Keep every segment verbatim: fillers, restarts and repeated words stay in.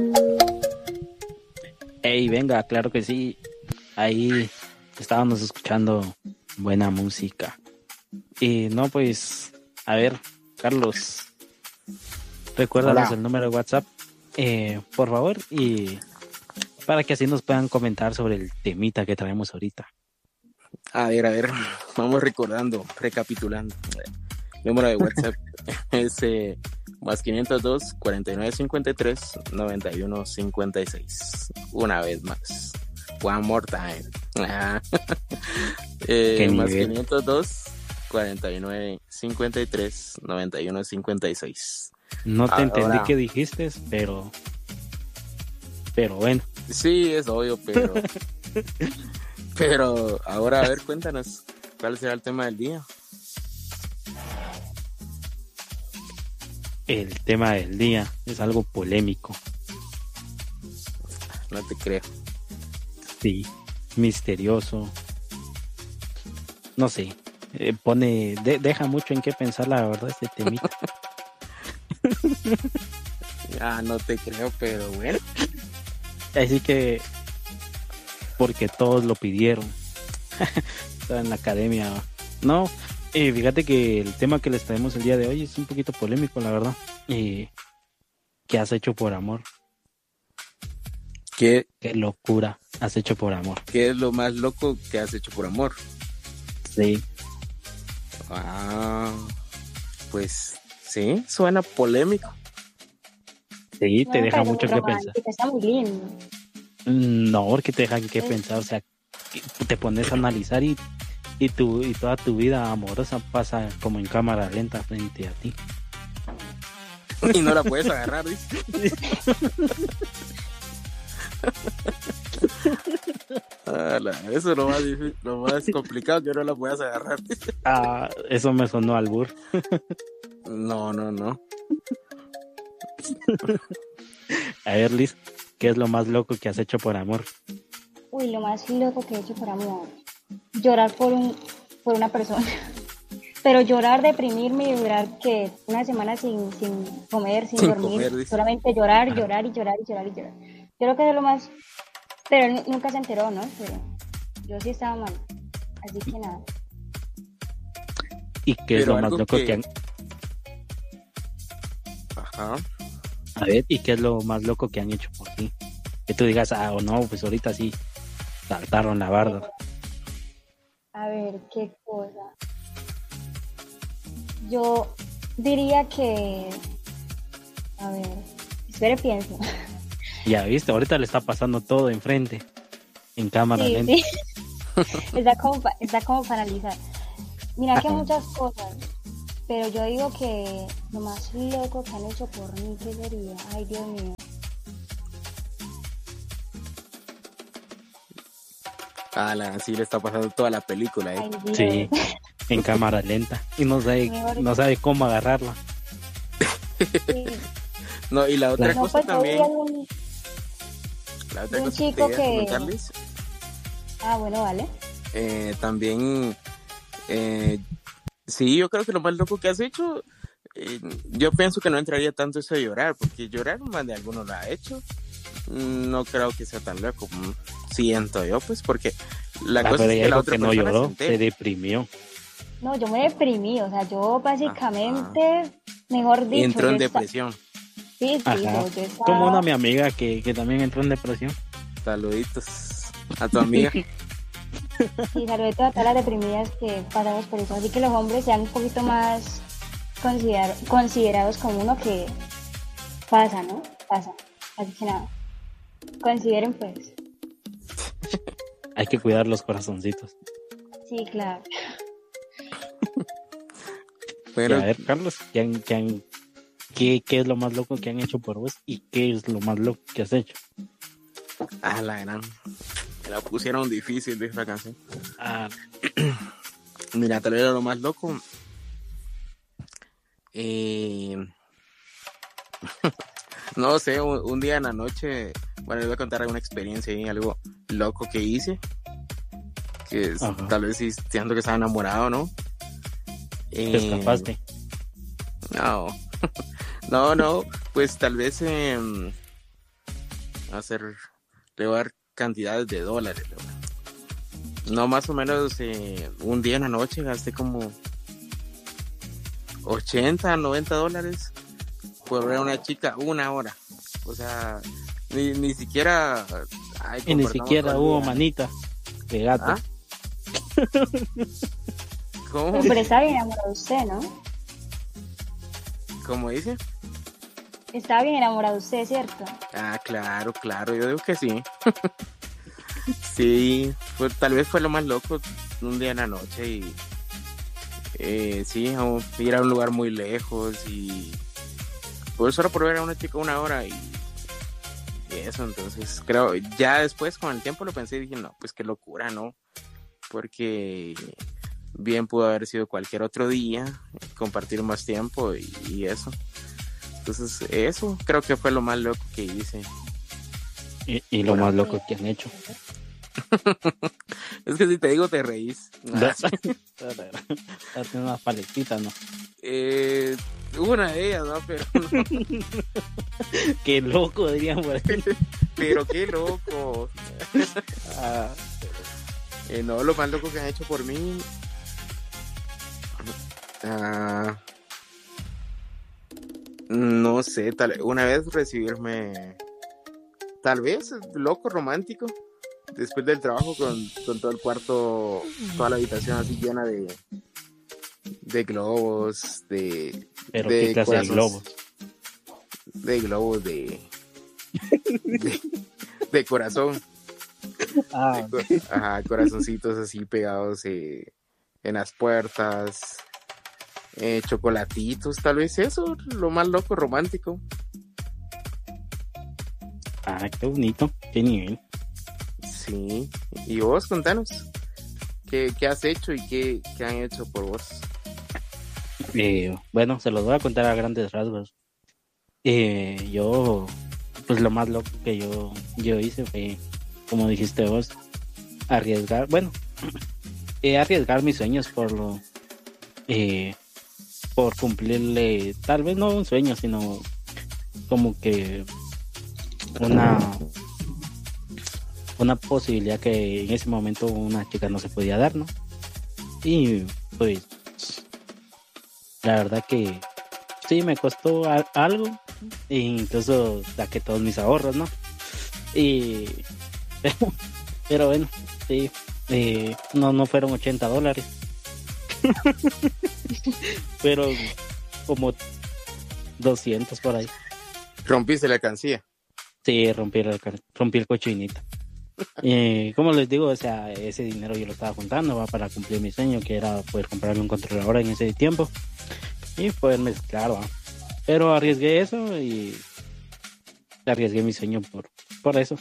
Hey, venga, claro que sí. Ahí estábamos escuchando buena música. Y no, pues, a ver, Carlos, recuérdanos Hola. el número de WhatsApp, eh, por favor, y para que así nos puedan comentar sobre el temita que traemos ahorita. A ver, a ver, vamos recordando, recapitulando. El número de WhatsApp es eh, más quinientos dos, cuarenta y nueve cincuenta y tres, noventa y uno cincuenta y seis. Una vez más. One more time. Ah. eh, ¿Qué más nivel? quinientos dos, cuarenta y nueve cincuenta y tres, noventa y uno cincuenta y seis. No te entendí Ahora, qué dijiste, pero, pero bueno, sí, es obvio, pero, pero ahora a ver, cuéntanos, ¿cuál será el tema del día? el tema del día es algo polémico, No te creo. sí, misterioso, no sé, eh, pone, de- deja mucho en qué pensar, la verdad, este temita. Ah, no te creo, pero bueno. Así que, porque todos lo pidieron, estaba en la academia, no, eh, fíjate que el tema que les traemos el día de hoy es un poquito polémico, la verdad. Eh, ¿qué has hecho por amor? ¿Qué, Qué locura has hecho por amor. ¿Qué es lo más loco que has hecho por amor? Sí, Ah, pues sí, suena polémico. sí, No te me deja parece mucho muy que pensar. romántica, está muy lindo. No, porque te dejan que Sí. pensar, o sea, que te pones a analizar y, y, tu, y toda tu vida amorosa pasa como en cámara lenta frente a ti. Y no la puedes agarrar, ¿viste? Ah, la- eso es lo más difícil, lo más complicado, que no la puedas agarrar. Ah, eso me sonó albur. No, no, no. A ver, Liz, ¿qué es lo más loco que has hecho por amor? Uy, lo más loco que he hecho por amor. Llorar por un, por una persona. Pero llorar, deprimirme y durar que una semana sin, sin comer, sin, Sin dormir, comer, dice. solamente llorar, Ajá. llorar y llorar y llorar y llorar. Yo creo que es lo más, pero él nu- nunca se enteró, ¿no? Pero yo sí estaba mal. Así que nada. ¿Y qué es Pero lo más algo loco que... que... han... Ajá. A ver, ¿y qué es lo más loco que han hecho por ti? Que tú digas, ah, o no, pues ahorita sí saltaron la barda. A ver, qué cosa. Yo diría que, a ver, espere, pienso. Ya viste, ahorita le está pasando todo enfrente, en cámara Sí, lenta. sí. Está como, pa- está como para analizar. Mira que muchas cosas, pero yo digo que lo más loco que han hecho por mí, ¿qué sería? Ay, Dios mío. Ah, la, sí le está pasando toda la película, ¿eh? Ay, Dios. Sí, en cámara lenta. Y no sabe, Mejor- no sabe cómo agarrarla. Sí. No, y la otra Claro. No, cosa pues yo también... vi algún- La otra de un cosa que chico quería que- comentarles... Ah, bueno, vale. Eh, también, eh, sí, yo creo que lo más loco que has hecho, eh, yo pienso que no entraría tanto eso de llorar, porque llorar más de alguno lo ha hecho. No creo que sea tan loco, mm, siento yo, pues, porque la Ah, cosa pero es ya que la dijo otra que no persona se lloró, entere. se deprimió. No, yo me deprimí, o sea, yo básicamente, mejor Y dicho, entró en yo esta- depresión. Sí, sí, Ajá. yo, yo estaba... Como una mi amiga que, que también entró en depresión. Saluditos a tu amiga. Sí, saludos a todas las deprimidas que pasamos por eso. Así que los hombres sean un poquito más considerar- considerados como uno que pasa, ¿no? Pasa. Así que nada. Consideren pues. Hay que cuidar los corazoncitos. Sí, claro. Y Pero, a ver, Carlos, ¿qué, han- qué, han- qué, qué es lo más loco que han hecho por vos? ¿Y qué es lo más loco que has hecho? ah, la gran, me la pusieron difícil de esta canción. Ah, Mira, tal vez era lo más loco. Eh... no sé, un, un día en la noche, bueno, les voy a contar alguna experiencia y algo loco que hice. Que es, Ajá. tal vez sí siento que estaba enamorado, ¿no? te Eh, escapaste. No, no, no, pues tal vez, eh, hacer, le voy a dar cantidades de dólares. Le voy a- No, más o menos eh, un día en la noche gasté como ochenta, noventa dólares por ver a una chica una hora. O sea, ni, ni siquiera... ay, Y ni compartamos siquiera todo el hubo día. manita de gato. ¿Ah? ¿Cómo? Pero está bien enamorado de usted, ¿no? ¿Cómo dice? Está bien enamorado de usted, ¿cierto? Ah, claro, claro, yo digo que sí. Sí, fue, tal vez fue lo más loco un día en la noche y eh, sí, a ir a un lugar muy lejos y pues solo por ver a una chica una hora y, y eso, entonces creo, ya después con el tiempo lo pensé y dije, no, pues qué locura, ¿no? Porque bien pudo haber sido cualquier otro día, compartir más tiempo y, y eso. Entonces eso creo que fue lo más loco que hice. Y, y lo Bueno. más loco que han hecho. Es que si te digo te reís. Hace unas paletitas, ¿no? Eh, una de ellas, ¿no? Pero, no, Qué loco, dirían por ahí. pero qué loco. Ah, Eh, no, lo más loco que han hecho por mí. ah, no sé, tal, una vez recibirme, tal vez loco, romántico, después del trabajo con, con todo el cuarto, toda la habitación así llena de, de globos, de, pero de qué clase de corazones- globos. de globos de, de, de corazón. Ah, Co- Ajá, corazoncitos así pegados eh, en las puertas, eh, chocolatitos, tal vez eso, lo más loco, romántico. ah, qué bonito, qué nivel. Sí, y vos contanos, ¿qué, qué has hecho y qué, qué han hecho por vos? Eh, bueno, se los voy a contar a grandes rasgos. Eh, yo, pues lo más loco que yo, yo hice fue, como dijiste vos, arriesgar, bueno, eh, arriesgar mis sueños por lo, eh, por cumplirle, tal vez no un sueño, sino como que una, una posibilidad que en ese momento una chica no se podía dar, ¿no? Y pues, la verdad que sí me costó a- algo, e incluso saqué todos mis ahorros, ¿no? Y pero, pero bueno, sí, eh, no, no fueron ochenta dólares, pero como doscientos por ahí. Rompiste la alcancía. Sí, rompí el, ca- rompí el cochinito. Eh, como les digo, o sea, ese dinero yo lo estaba juntando, ¿va? Para cumplir mi sueño, que era poder comprarme un controlador en ese tiempo y poder mezclar, ¿va? Pero arriesgué eso y arriesgué mi sueño por, por eso.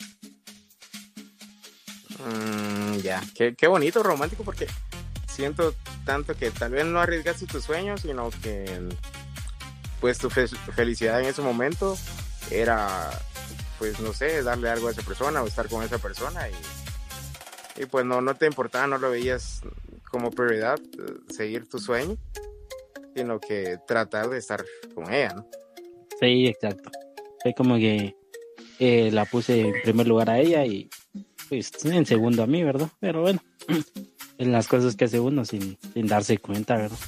Mm, ya, qué, qué bonito, romántico, porque siento tanto que tal vez no arriesgaste tus sueños, sino que pues tu fe- felicidad en ese momento era, pues no sé, darle algo a esa persona o estar con esa persona y, y pues no, no te importaba, no lo veías como prioridad eh, seguir tu sueño, sino que tratar de estar con ella, ¿no? Sí, exacto. Fue como que eh, la puse en primer lugar a ella y pues en segundo a mí, ¿verdad? Pero bueno, en las cosas que hace uno sin, sin darse cuenta, ¿verdad?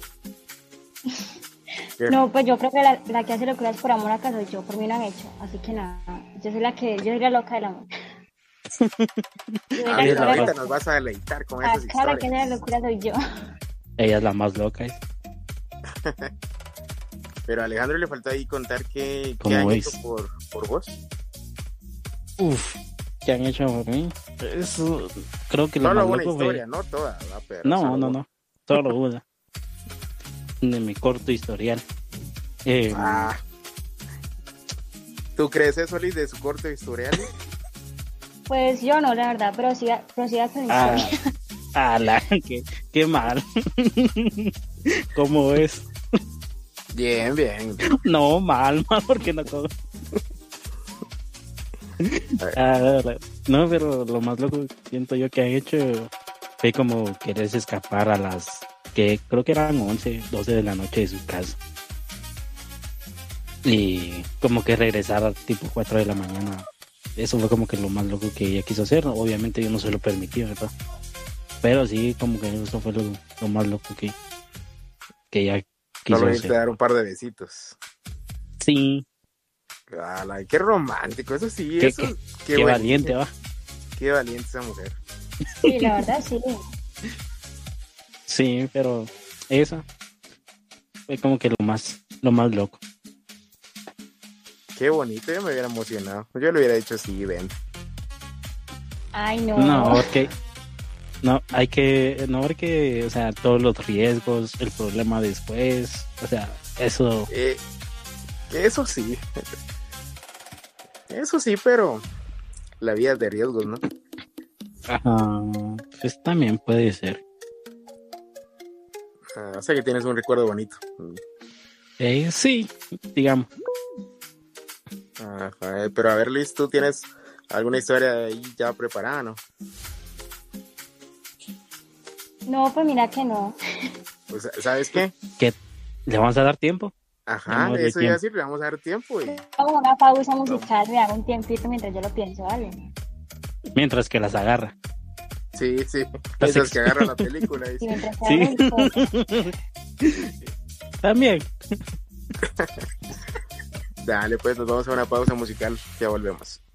No, pues yo creo que la, la que hace locuras por amor acá soy yo, por mí no han hecho. Así que nada, yo soy la que, yo soy la loca del amor. Yo soy A la, ver, yo la ahorita loca. nos vas a deleitar con esas Acá la que hace la historias. locura soy yo. Ella es la más loca, ¿eh? Pero a Alejandro le faltó ahí contar qué, qué ¿Cómo han ves? hecho por, por vos. Uf, ¿qué han hecho por mí? Eso, creo que lo Solo más una loco fue- historia, no toda, ¿verdad? Pero No, solo no, una. no. Solo una. De mi corto historial. Eh, Ah. ¿Tú crees eso, Liz, de su corto historial? Pues yo no, la verdad, pero sí, pero sí con mi ah, historia. ala, qué, qué mal. ¿Cómo es? Bien, bien. No, mal, mal, porque no como. Ah, no, pero lo más loco que siento yo que han hecho fue como quererse escapar a las que creo que eran once, doce de la noche de su casa. Y como que regresar a tipo cuatro de la mañana eso fue como que lo más loco que ella quiso hacer. Obviamente yo no se lo permití, ¿verdad? Pero sí, como que eso fue lo, lo más loco que, que ella quiso Solo hacer. te dar un par de besitos. Sí. Ala, qué romántico, eso sí, Qué, eso, qué, qué, qué buen- valiente, va. Qué valiente esa mujer. Sí, la verdad, sí. Sí, pero esa fue como que lo más, lo más loco. Qué bonito, yo me hubiera emocionado. Yo le hubiera dicho sí, ven. Ay, no. No, porque no hay que, no porque, o sea, todos los riesgos, el problema después, o sea, eso, Eh, eso sí. Eso sí, pero la vida es de riesgos, ¿no? ajá, pues también puede ser. Ah, o sea que tienes un recuerdo bonito. Eh, sí, digamos. Ajá, pero a ver, Liz, ¿tú tienes alguna historia ahí ya preparada, no? No, pues mira que no. Pues, ¿sabes qué? ¿Que le vamos a dar tiempo? Ajá, Vamos a darle eso iba a tiempo. decir, le vamos a dar tiempo y Vamos a una pausa musical, me hago un tiempito mientras yo lo pienso, ¿vale? Mientras que las agarra. sí, sí, Las mientras ex- que agarra la película. Y dice. mientras que Sí. hago el- También. Dale, pues nos vamos a una pausa musical, ya volvemos.